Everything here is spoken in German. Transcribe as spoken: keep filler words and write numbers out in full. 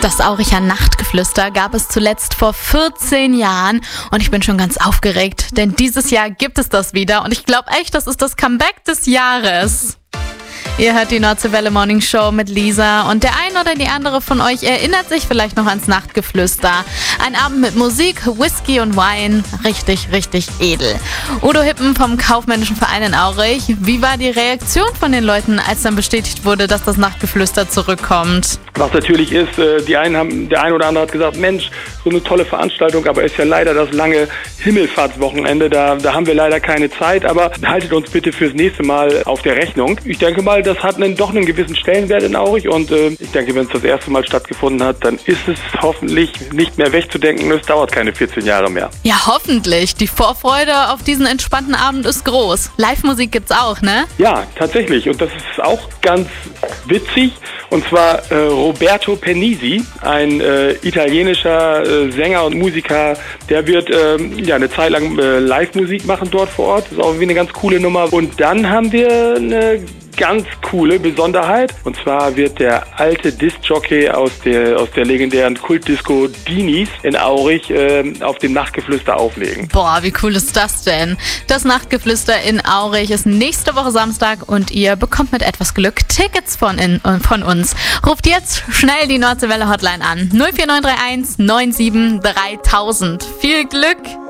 Das Auricher Nachtgeflüster gab es zuletzt vor vierzehn Jahren und ich bin schon ganz aufgeregt, denn dieses Jahr gibt es das wieder und ich glaube echt, das ist das Comeback des Jahres. Ihr hört die Nordseewelle Morning Show mit Lisa und der ein oder die andere von euch erinnert sich vielleicht noch ans Nachtgeflüster. Ein Abend mit Musik, Whisky und Wein, richtig, richtig edel. Udo Hippen vom Kaufmännischen Verein in Aurich. Wie war die Reaktion von den Leuten, als dann bestätigt wurde, dass das Nachtgeflüster zurückkommt? Was natürlich ist, die einen haben, der eine oder andere hat gesagt, Mensch, so eine tolle Veranstaltung, aber ist ja leider das lange Himmelfahrtswochenende, da, da haben wir leider keine Zeit, aber haltet uns bitte fürs nächste Mal auf der Rechnung. Ich denke mal, das hat einen, doch einen gewissen Stellenwert in Aurich und äh, ich denke, wenn es das erste Mal stattgefunden hat, dann ist es hoffentlich nicht mehr wegzudenken, es dauert keine vierzehn Jahre mehr. Ja, hoffentlich. Die Vorfreude auf diesen entspannten Abend ist groß. Live-Musik gibt's auch, ne? Ja, tatsächlich und das ist auch ganz witzig und zwar äh, Roberto Penisi, ein äh, italienischer äh, Sänger und Musiker, der wird äh, ja eine Zeit lang äh, Live-Musik machen dort vor Ort, das ist auch irgendwie eine ganz coole Nummer und dann haben wir eine ganz coole Besonderheit. Und zwar wird der alte Disc-Jockey aus der, aus der legendären Kultdisco Dinis in Aurich äh, auf dem Nachtgeflüster auflegen. Boah, wie cool ist das denn? Das Nachtgeflüster in Aurich ist nächste Woche Samstag und ihr bekommt mit etwas Glück Tickets von, in, von uns. Ruft jetzt schnell die Nordseewelle Hotline an. null vier neun drei eins neun sieben dreitausend. Viel Glück!